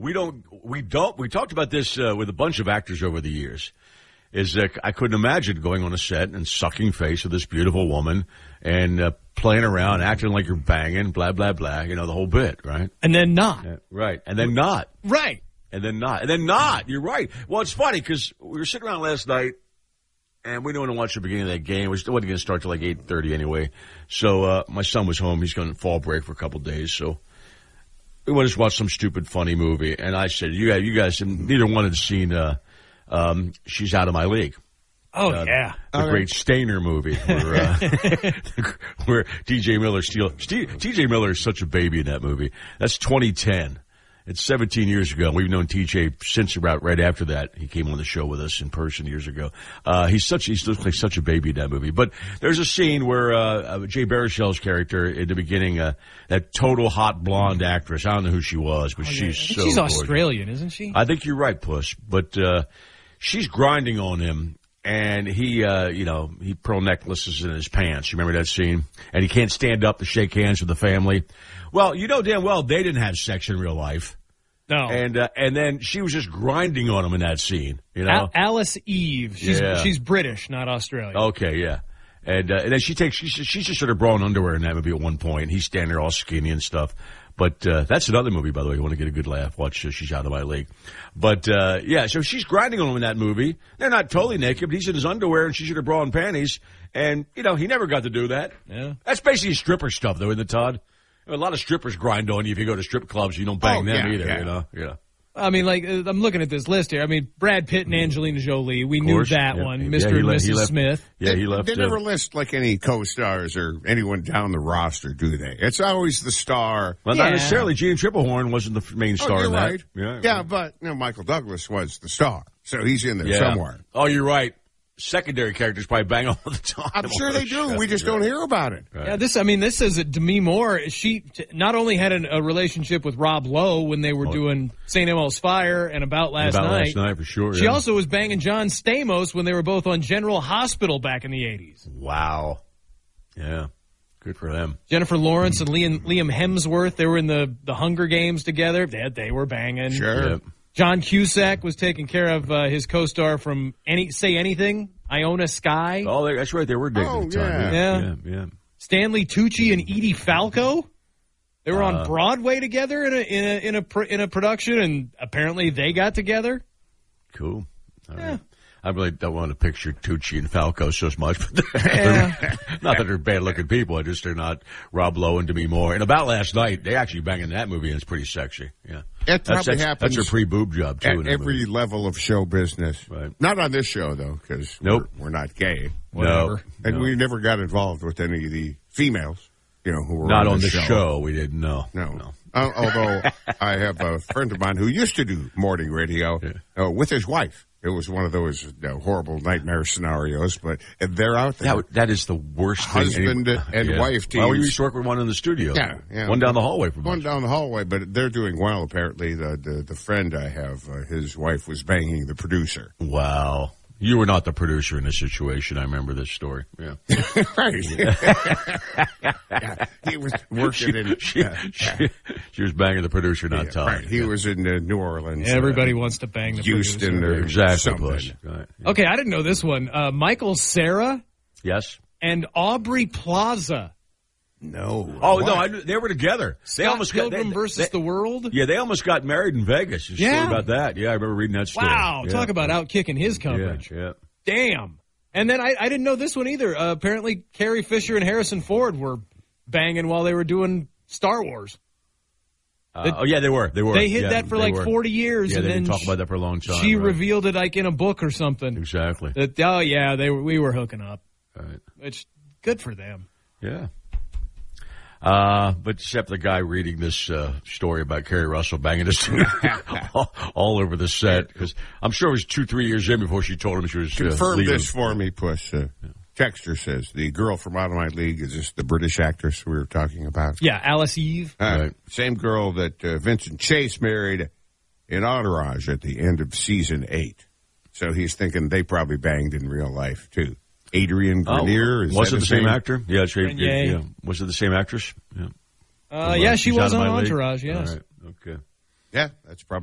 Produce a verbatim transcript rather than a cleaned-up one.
we don't, we don't, we talked about this uh, with a bunch of actors over the years. Is that I couldn't imagine going on a set and sucking face with this beautiful woman and uh, playing around, acting like you're banging, blah, blah, blah, you know, the whole bit, right? And then not. Yeah, right. And then not. Right. And then not. And then not. You're right. Well, it's funny because we were sitting around last night and we didn't want to watch the beginning of that game. We still wasn't going to start till like eight thirty anyway. So uh, my son was home. He's going to fall break for a couple of days. So we wanted to watch some stupid, funny movie. And I said, you guys, you guys neither one had seen uh, um, She's Out of My League. Oh, uh, yeah. The okay. great Stainer movie where, uh, where T J Miller steals. T J Miller is such a baby in that movie. That's twenty ten. It's seventeen years ago. We've known T J since about right after that. He came on the show with us in person years ago. Uh, he's such, he looks like such a baby in that movie. But there's a scene where, uh, Jay Baruchel's character in the beginning, uh, that total hot blonde actress, I don't know who she was, but oh, yeah. she's so She's gorgeous. Australian, isn't she? I think you're right, Puss. But, uh, she's grinding on him. And he, uh, you know, he pearl necklaces in his pants. You remember that scene? And he can't stand up to shake hands with the family. Well, you know damn well they didn't have sex in real life. No. And uh, and then she was just grinding on him in that scene. You know, Al- Alice Eve. She's Yeah. she's British, not Australian. Okay, yeah. And uh, and then she takes she's she's just sort of bra and underwear in that movie at one point. He's standing there all skinny and stuff. But uh, that's another movie, by the way. You want to get a good laugh? Watch uh, She's Out of My League. But uh, yeah, so she's grinding on him in that movie. They're not totally naked, but he's in his underwear and she's in her bra and panties. And you know, he never got to do that. Yeah, that's basically stripper stuff, though, isn't it, Todd? A lot of strippers grind on you if you go to strip clubs. You don't bang oh, them yeah, either. Yeah. You know, yeah. I mean, like, I'm looking at this list here. I mean, Brad Pitt and Angelina Jolie. We knew that yeah. one. Yeah, Mister he and left, Missus he left, Smith. Yeah, they, he left. They uh, never list, like, any co-stars or anyone down the roster, do they? It's always the star. Well, yeah. not necessarily. Gene Triplehorn wasn't the main star oh, you're in that. right. Yeah, yeah, but you know, Michael Douglas was the star, so he's in there yeah. somewhere. Oh, you're right. Secondary characters probably bang all the time. I'm sure they do. We just don't hear about it. Right. Yeah, this. I mean, this says that Demi Moore. She t- not only had an, a relationship with Rob Lowe when they were oh. doing Saint Elmo's Fire and About Last About Night. Last Night, for sure. She yeah. also was banging John Stamos when they were both on General Hospital back in the eighties. Wow. Yeah. Good for them. Jennifer Lawrence and Liam, Liam Hemsworth. They were in the the Hunger Games together. They, they were banging. Sure. Yep. John Cusack was taking care of uh, his co-star from any Say Anything, Iona Sky. Oh, they, that's right. They were dating Oh, at the time. Yeah. Yeah. Yeah. yeah. Stanley Tucci and Edie Falco. They were Uh, on Broadway together in a in a in a pr- in a production, and apparently they got together. Cool. All Yeah. right. I really don't want to picture Tucci and Falco so much, but Yeah. not that they're bad-looking people. I just they're not Rob Lowe and Demi Moore. And About Last Night, they actually bang in that movie, and it's pretty sexy. Yeah, It that's, probably that's, happens that's her pre-boob job too. at in that every movie. level of show business. Right. Not on this show, though, because Nope. we're, we're not gay. No, And no. we never got involved with any of the females, you know, who were not on, on the the show. show. We didn't know. No. no. Uh, although I have a friend of mine who used to do morning radio uh, with his wife. It was one of those you know, horrible nightmare scenarios, but they're out there. That, that is the worst Husband thing. and yeah. wife teams. Well, we used to work with one in the studio. Yeah, yeah. One down the hallway from One us. down the hallway, but they're doing well, apparently. The the, the friend I have, uh, his wife was banging the producer. Wow. You were not the producer in this situation. I remember this story. Yeah. Right. Yeah, he was working she, in... She, uh, she, she was banging the producer, not yeah, Todd. right. He Yeah. was in uh, New Orleans. Everybody uh, wants to bang the Houston producer. or Exactly, something. Bush. Right. Yeah. Okay, I didn't know this one. Uh, Michael Cera Yes? and Aubrey Plaza. No. Oh, What? no, I, knew- they were together. They Scott almost got, Pilgrim they, versus they, the World. Yeah, they almost got married in Vegas. There's a Yeah. story about that. Yeah, I remember reading that story. Wow, Yeah. talk about outkicking his coverage. Yeah, yeah. Damn. And then I, I didn't know this one either. Uh, apparently, Carrie Fisher and Harrison Ford were banging while they were doing Star Wars. Uh, oh, yeah, they were. They were. They hid Yeah, that for they like were. forty years, Yeah, and they then didn't talk she, about that for a long time. she right. revealed it like in a book or something. Exactly. That, oh yeah, they were, we were hooking up. Right. Which good for them. Yeah. Uh, but except the guy reading this uh, story about Kerry Russell banging his all, all over the set, because I'm sure it was two, three years in before she told him she was uh, Confirm leaving. this for me, Push. Uh, Texter says the girl from Out of My League is this the British actress we were talking about? Yeah, Alice Eve. Uh, Right. Same girl that uh, Vincent Chase married in Entourage at the end of season eight. So he's thinking they probably banged in real life too. Adrian Grenier. Oh, is was that it the his same name? actor? Yeah, it's right. Grenier. Yeah. Was it the same actress? Yeah. Uh, yeah, she She's was Out of on My League? Entourage, yes. All right. Okay. Yeah, that's probably.